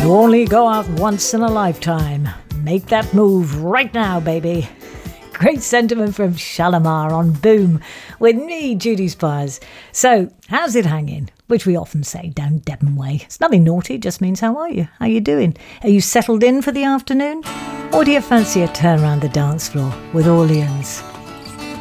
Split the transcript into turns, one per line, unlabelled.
You only go out once in a lifetime. Make that move right now, baby. Great sentiment from Shalimar on Boom with me, Judy Spires. So, how's it hanging? Which we often say down Devon way. It's nothing naughty, just means how are you? How you doing? Are you settled in for the afternoon? Or do you fancy a turn around the dance floor with Orleans?